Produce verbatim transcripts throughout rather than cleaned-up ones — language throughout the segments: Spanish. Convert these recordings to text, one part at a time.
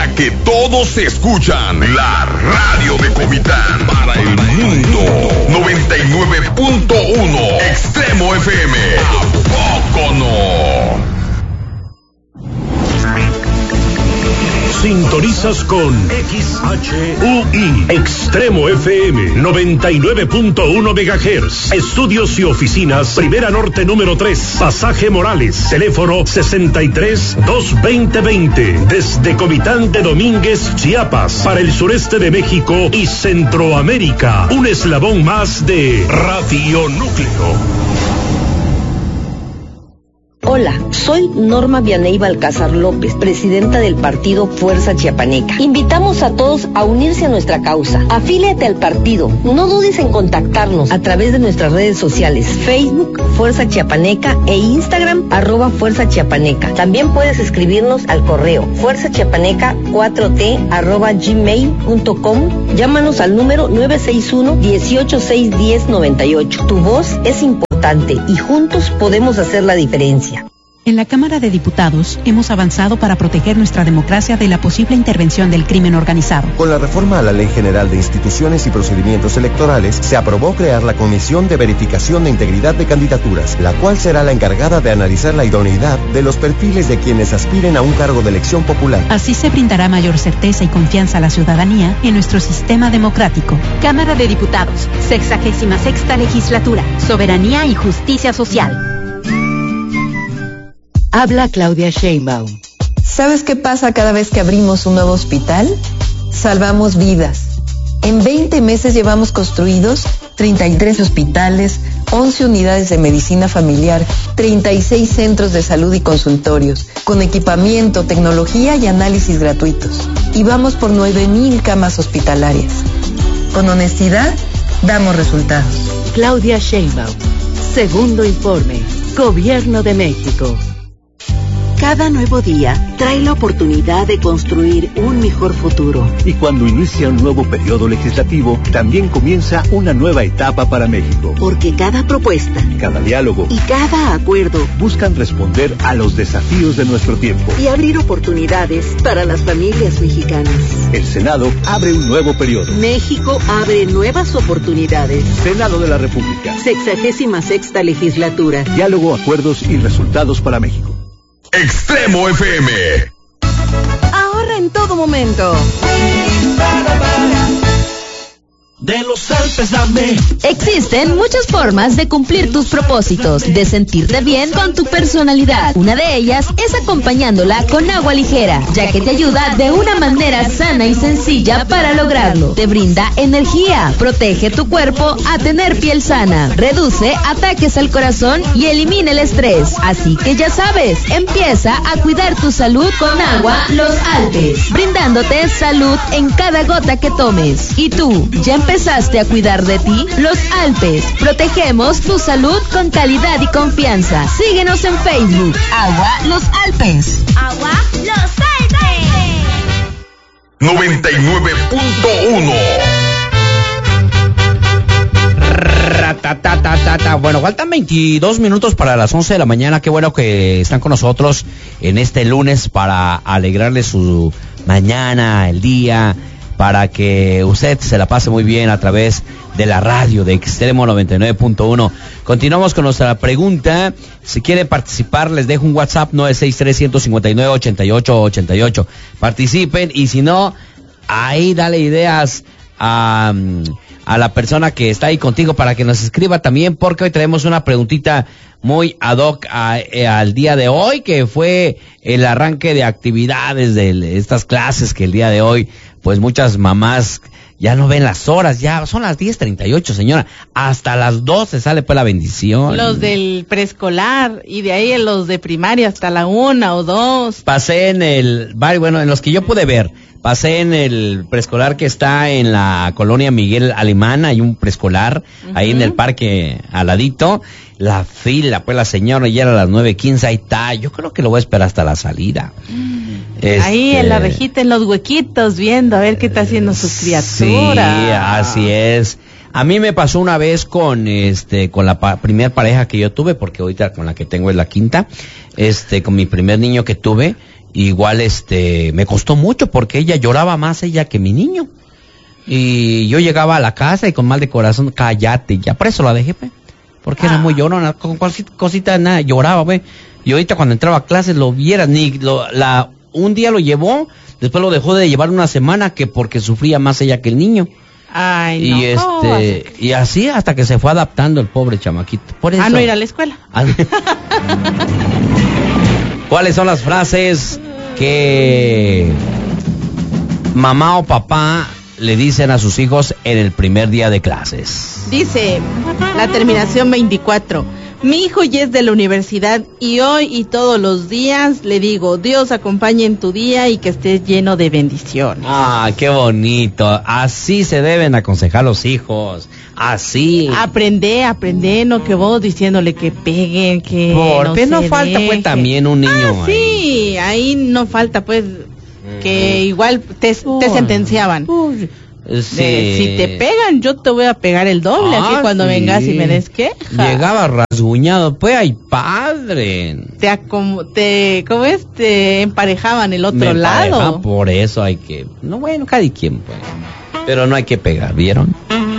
La que todos escuchan, la radio de Comitán para el mundo. noventa y nueve punto uno Extremo F M. ¿A poco no? Sintonizas con X H U I Extremo F M noventa y nueve punto uno megahertz. Estudios y oficinas Primera Norte número tres, Pasaje Morales. Teléfono sesenta y tres, dos veinte veinte. Desde Comitán de Domínguez, Chiapas, para el sureste de México y Centroamérica. Un eslabón más de Radio Núcleo. Hola, soy Norma Vianey Balcázar López, presidenta del partido Fuerza Chiapaneca. Invitamos a todos a unirse a nuestra causa. Afíliate al partido. No dudes en contactarnos a través de nuestras redes sociales, Facebook Fuerza Chiapaneca e Instagram arroba Fuerza Chiapaneca. También puedes escribirnos al correo fuerza chiapaneca cuatro t arroba gmail punto com. Llámanos al número nueve seis uno, dieciocho seis diez noventa y ocho. Tu voz es importante y juntos podemos hacer la diferencia. En la Cámara de Diputados hemos avanzado para proteger nuestra democracia de la posible intervención del crimen organizado. Con la reforma a la Ley General de Instituciones y Procedimientos Electorales, se aprobó crear la Comisión de Verificación de Integridad de Candidaturas, la cual será la encargada de analizar la idoneidad de los perfiles de quienes aspiren a un cargo de elección popular. Así se brindará mayor certeza y confianza a la ciudadanía en nuestro sistema democrático. Cámara de Diputados, sexagésima sexta legislatura, Soberanía y Justicia Social. Habla Claudia Sheinbaum. ¿Sabes qué pasa cada vez que abrimos un nuevo hospital? Salvamos vidas. En veinte meses llevamos construidos treinta y tres hospitales, once unidades de medicina familiar, treinta y seis centros de salud y consultorios, con equipamiento, tecnología y análisis gratuitos. Y vamos por nueve mil camas hospitalarias. Con honestidad, damos resultados. Claudia Sheinbaum. Segundo informe. Gobierno de México. Cada nuevo día trae la oportunidad de construir un mejor futuro. Y cuando inicia un nuevo periodo legislativo, también comienza una nueva etapa para México. Porque cada propuesta, cada diálogo y cada acuerdo buscan responder a los desafíos de nuestro tiempo y abrir oportunidades para las familias mexicanas. El Senado abre un nuevo periodo. México abre nuevas oportunidades. Senado de la República. Sexagésima sexta legislatura. Diálogo, acuerdos y resultados para México. Extremo F M. Ahorra en todo momento. De los Alpes dame. Existen muchas formas de cumplir tus propósitos, de sentirte bien con tu personalidad. Una de ellas es acompañándola con agua ligera, ya que te ayuda de una manera sana y sencilla para lograrlo. Te brinda energía, protege tu cuerpo a tener piel sana, reduce ataques al corazón y elimina el estrés. Así que ya sabes, empieza a cuidar tu salud con agua Los Alpes, brindándote salud en cada gota que tomes. ¿Y tú, ya empezaste a cuidar de ti? Los Alpes, protegemos tu salud con calidad y confianza. Síguenos en Facebook, Agua Los Alpes. Agua Los Alpes. noventa y nueve punto uno. Bueno, faltan veintidós minutos para las once de la mañana. Qué bueno que están con nosotros en este lunes para alegrarles su mañana, el día, para que usted se la pase muy bien a través de la radio de Extremo noventa y nueve punto uno. Continuamos con nuestra pregunta. Si quiere participar, les dejo un WhatsApp nueve seis tres, uno cinco nueve, ocho ocho ocho ocho. Participen, y si no, ahí dale ideas a, a la persona que está ahí contigo para que nos escriba también, porque hoy traemos una preguntita muy ad hoc a, a, al día de hoy, que fue el arranque de actividades de estas clases, que el día de hoy pues muchas mamás ya no ven las horas, ya son las diez treinta y ocho, señora, hasta las doce sale pues la bendición. Los del preescolar, y de ahí los de primaria hasta la una o dos. Pasé en el barrio, bueno, en los que yo pude ver, pasé en el preescolar que está en la colonia Miguel Alemán, hay un preescolar, uh-huh, ahí en el parque al ladito, la fila, pues la señora ya era a las nueve quince, ahí está, yo creo que lo voy a esperar hasta la salida. Mm. Este... Ahí en la rejita, en los huequitos, viendo a ver qué está haciendo sus criaturas. Sí, así es. A mí me pasó una vez con este con la pa- primer pareja que yo tuve, porque ahorita con la que tengo es la quinta, este con mi primer niño que tuve, igual este me costó mucho porque ella lloraba más ella que mi niño. Y yo llegaba a la casa y con mal de corazón, cállate, ya por eso la dejé, pues, porque ah. era muy llorona, con cualquier cosita nada lloraba, pues. Y ahorita cuando entraba a clases lo viera, ni lo, la un día lo llevó, después lo dejó de llevar una semana que porque sufría más ella que el niño. Ay, no. Y este oh, y así hasta que se fue adaptando el pobre chamaquito. Por eso. Ah, no ir a la escuela. ¿Cuáles son las frases que mamá o papá le dicen a sus hijos en el primer día de clases? Dice la terminación veinticuatro. Mi hijo ya es de la universidad y hoy y todos los días le digo, Dios acompañe en tu día y que estés lleno de bendiciones. Ah, qué bonito. Así se deben aconsejar los hijos. Así. Aprende, aprende, no que vos diciéndole que peguen, que porque no, no falta deje. Pues también un niño. Ah, sí, ahí no falta pues mm. que igual te, te sentenciaban. Uy. Sí. De, si te pegan, yo te voy a pegar el doble, ah, así cuando sí. vengas y me des queja. Llegaba rasguñado, pues, ay, padre. Te, acom te ¿cómo es? Te emparejaban el otro me lado. Por eso hay que, no, bueno, cada quien, pues. Pero no hay que pegar, ¿vieron?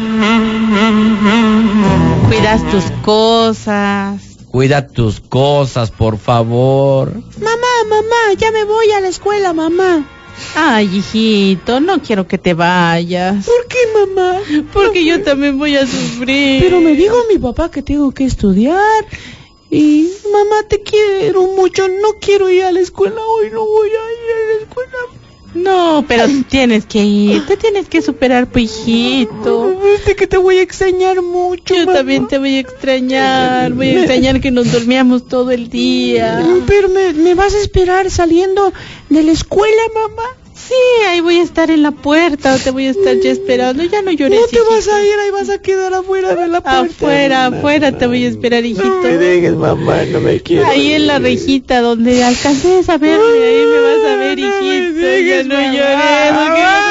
Cuidas tus cosas. Cuida tus cosas, por favor. Mamá, mamá, ya me voy a la escuela, mamá. Ay, hijito, no quiero que te vayas. ¿Por qué, mamá? Porque no, yo también voy a sufrir. Pero me dijo mi papá que tengo que estudiar. Y, mamá, te quiero mucho, no quiero ir a la escuela hoy, no voy a ir a la escuela. No, pero tienes que ir, te tienes que superar, pues, hijito. Viste que te voy a extrañar mucho, Yo mamá. también te voy a extrañar, voy a extrañar que nos dormíamos todo el día. Pero me, me vas a esperar saliendo de la escuela, mamá. Sí, ahí voy a estar en la puerta, te voy a estar ya esperando, ya no llores, No te hijito. vas a ir, ahí vas a quedar afuera de la puerta. Afuera, mamá. afuera te voy a esperar, hijito. No me dejes, mamá, no me quiero. Ahí en la rejita donde alcances a verme, ahí me vas a ver, hijito. No me dejes, ya no mamá. llores, no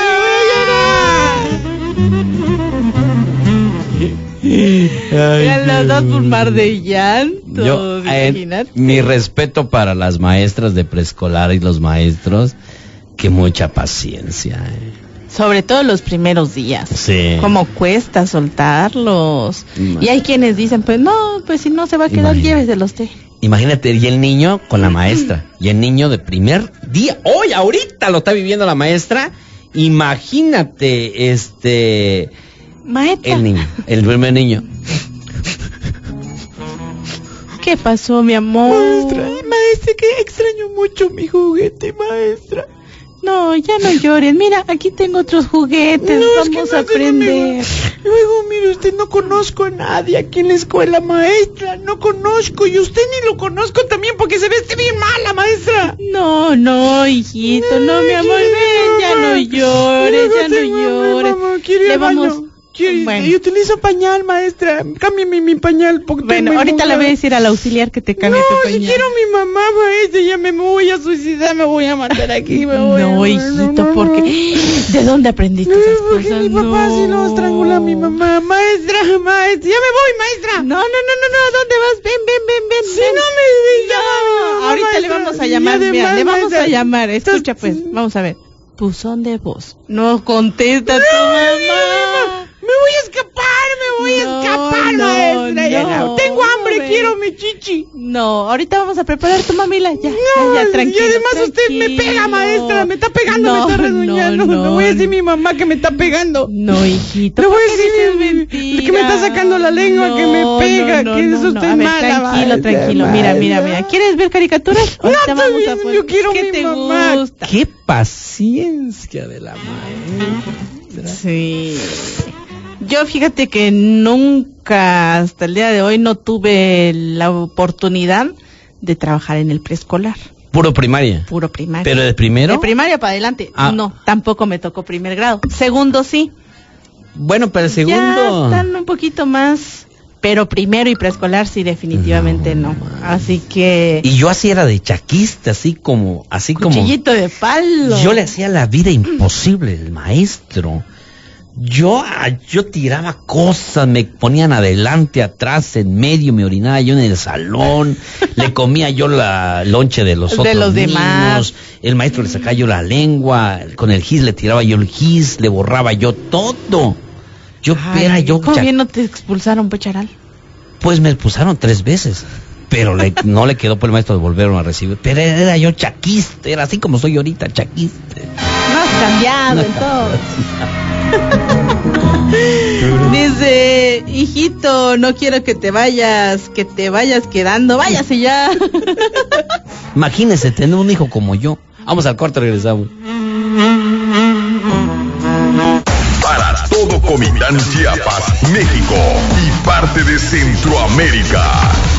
quiero llorar. Ya las das por mar de llanto. Yo, eh, mi respeto para las maestras de preescolar y los maestros. Que mucha paciencia, eh. Sobre todo los primeros días. Sí. Como cuesta soltarlos. Imagínate. Y hay quienes dicen, pues no, pues si no se va a quedar, lléveselos usted. Imagínate, y el niño con la maestra. Y el niño de primer día. Hoy, ahorita lo está viviendo la maestra. Imagínate, este... Maestra. El niño, el primer niño. ¿Qué pasó, mi amor? Maestra, maestra, que extraño mucho mi juguete, maestra. No, ya no llores. Mira, aquí tengo otros juguetes. No, Vamos es que a aprender. No Luego, mire usted, no conozco a nadie aquí en la escuela, maestra. No conozco. Y usted ni lo conozco también porque se veste bien mala, maestra. No, no, hijito. No, mi amor. Ven, ya no llores, ya no llores. Le vamos... Bueno. Y utilizo pañal, maestra. Cámbiame mi pañal. Bueno, ahorita le voy a decir al auxiliar que te cambie no, tu pañal. No, si quiero a mi mamá, maestra, ya me voy a suicidar, me voy a matar aquí. Me voy no, a... hijito, no, porque... ¿De dónde aprendiste no, esas porque cosas? mi papá no. si no estrangula a mi mamá. Maestra, maestra, ya me voy, maestra. No, no, no, no, no, ¿a dónde vas? Ven, ven, ven, ven. Si ven. no me llama no, ahorita maestra. Le vamos a llamar, mira, demás, le vamos maestra. a llamar. Escucha, pues, vamos a ver. Buzón de voz. No contesta no, tu mamá. Me voy a escapar, me voy no, a escapar, no, maestra. No, Tengo hambre, no, quiero mi chichi. No, ahorita vamos a preparar tu mamila. Ya, no, ya, ya, tranquilo. Y además tranquilo. usted me pega, maestra. Me está pegando, no, me está resuñando. No, no, le voy a decir a mi mamá que me está pegando. No, hijito. Le voy a decir que me está sacando la lengua, no, que me pega, no, no, que es usted no, mala. Ver, tranquilo, maestra, tranquilo. Mira, mira, mira. ¿Quieres ver caricaturas? No, ahorita vamos bien, a poner. Yo quiero ¿Qué mi te mamá. Gusta? Qué paciencia de la maestra. Sí. Yo fíjate que nunca hasta el día de hoy no tuve la oportunidad de trabajar en el preescolar. Puro primaria. Puro primaria. ¿Pero de primero? De primaria para adelante. Ah. No, tampoco me tocó primer grado. Segundo sí. Bueno, pero el segundo... Ya están un poquito más... Pero primero y preescolar sí, definitivamente no. no. Así que... Y yo así era de chaquista, así como... así Cuchillito como, de palo. Yo le hacía la vida imposible al maestro. Yo, yo tiraba cosas, me ponían adelante, atrás, en medio, me orinaba yo en el salón, le comía yo la lonche de los De otros los niños, demás. el maestro le sacaba yo la lengua, con el gis le tiraba yo el gis, le borraba yo todo. Yo Ay, era yo... ¿Cómo cha- bien no te expulsaron, Pecharal? Pues me expulsaron tres veces, pero le- no le quedó por el maestro de volverlo a recibir. Pero era yo chaquista, era así como soy ahorita, chaquista. No has cambiado en todo. Dice, hijito, no quiero que te vayas, que te vayas quedando, váyase ya. Imagínese tener un hijo como yo. Vamos al corte, regresamos. Para todo Comitán, Chiapas, México y parte de Centroamérica.